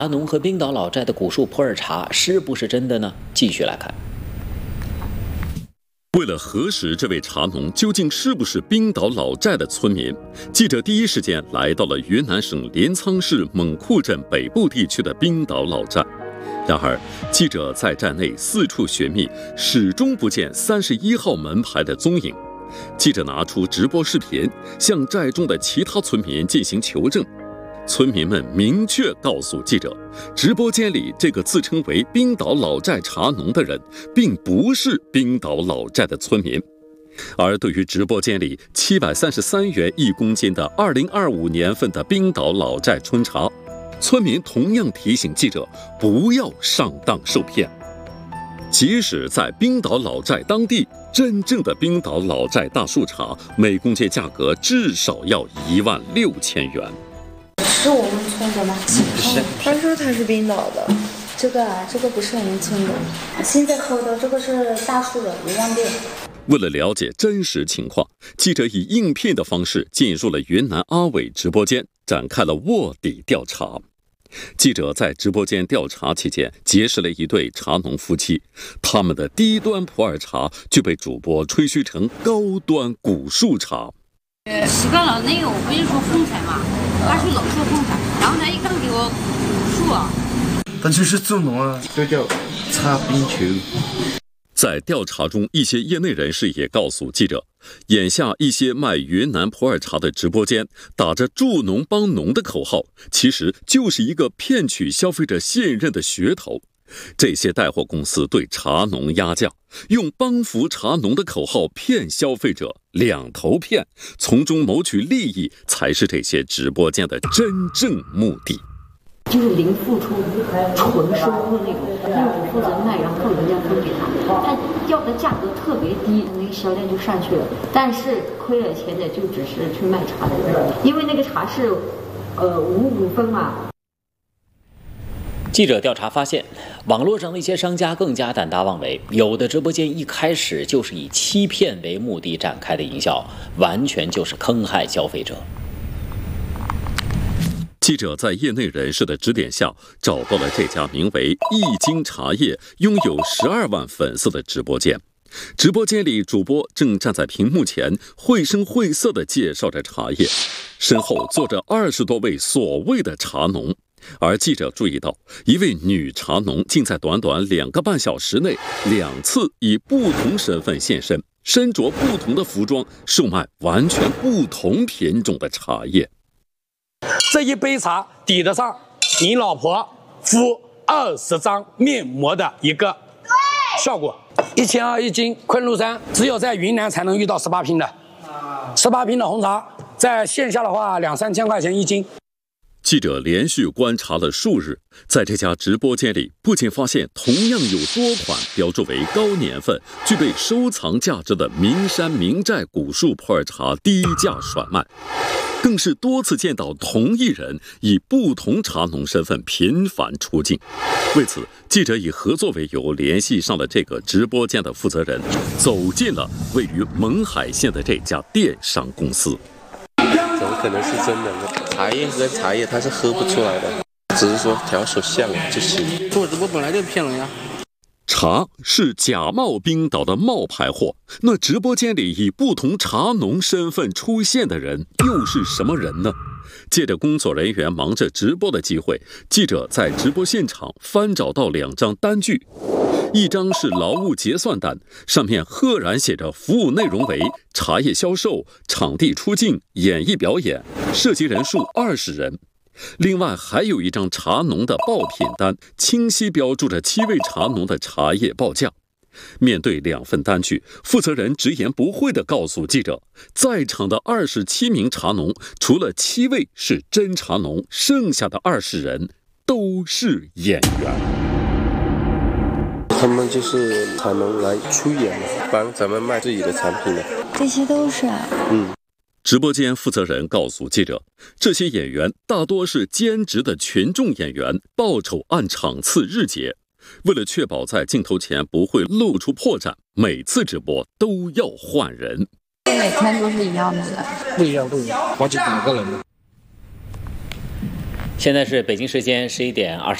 茶农和冰岛老寨的古树普洱茶是不是真的呢？继续来看。 为了核实这位茶农究竟是不是冰岛老寨的村民，记者第一时间来到了云南省镰仓市勐库镇北部地区的冰岛老寨。然而，记者在寨内四处寻觅，始终不见31号门牌的踪影。记者拿出直播视频，向寨中的其他村民进行求证。村民们明确告诉记者，直播间里这个自称为冰岛老寨茶农的人，并不是冰岛老寨的村民。而对于直播间里733元1公斤的2025年份的冰岛老寨春茶，村民同样提醒记者不要上当受骗。即使在冰岛老寨当地，真正的冰岛老寨大树茶每公斤价格至少要16000元。 是我们村的吗？ 不是， 他说他是冰岛的。这个不是我们村的。现在喝的这个是大树的16000。 为了了解真实情况，记者以应聘的方式进入了云南阿伟直播间，展开了卧底调查。记者在直播间调查期间，结识了一对茶农夫妻，他们的低端普洱茶就被主播吹嘘成高端古树茶。 习惯了，那个我不是说红茶嘛，他是老说红茶，然后他一刚给我古树啊， 但这是祖农啊，这叫茶冰球。 在调查中，一些业内人士也告诉记者，眼下一些卖云南普洱茶的直播间打着助农帮农的口号，其实就是一个骗取消费者信任的噱头。这些带货公司对茶农压价，用帮扶茶农的口号骗消费者，两头骗，从中谋取利益，才是这些直播间的真正目的。 就是零付出纯收入那种，因为我负责卖，然后人家分给他要的价格特别低，那个销量就上去了。但是亏了钱的就只是去卖茶的人，因为那个茶是55分嘛。 记者调查发现，网络上的一些商家更加胆大妄为，有的直播间一开始就是以欺骗为目的展开的营销，完全就是坑害消费者。 记者在业内人士的指点下，找到了这家名为易经茶叶、拥有12万粉丝的直播间。直播间里，主播正站在屏幕前，绘声绘色地介绍着茶叶，身后坐着20多位所谓的茶农。而记者注意到，一位女茶农竟在短短2个半小时内2次以不同身份现身，身着不同的服装，售卖完全不同品种的茶叶。 这一杯茶抵得上你老婆敷20张面膜的一个效果。1200一斤，昆仑山只有在云南才能遇到18瓶的，18瓶的红茶，在线下的话2-3千块钱一斤。 记者连续观察了数日，在这家直播间里，不仅发现同样有多款标注为高年份、具备收藏价值的名山名寨古树普洱茶低价甩卖，更是多次见到同一人以不同茶农身份频繁出镜。为此，记者以合作为由联系上了这个直播间的负责人，走进了位于勐海县的这家电商公司。 怎么可能是真的呢？茶叶和茶叶它是喝不出来的，只是说调手像就行。做直播本来就骗人呀。 茶是假冒冰岛的冒牌货，那直播间里以不同茶农身份出现的人又是什么人呢？借着工作人员忙着直播的机会，记者在直播现场翻找到2张单据，一张是劳务结算单，上面赫然写着服务内容为茶叶销售、场地出镜、演艺表演，涉及人数20人。另外还有一张茶农的报品单，清晰标注着7位茶农的茶叶报价。面对2份单据，负责人直言不讳地告诉记者，在场的27名茶农，除了7位是真茶农，剩下的20人都是演员。 他们就是茶农来出演的，帮咱们卖自己的产品的。 这些都是直播间负责人告诉记者，这些演员大多是兼职的群众演员，报酬按场次日结。为了确保在镜头前不会露出破绽，每次直播都要换人。 每天都是一样的人？ 不一样，好几百个人呢。 现在是北京时间11点20。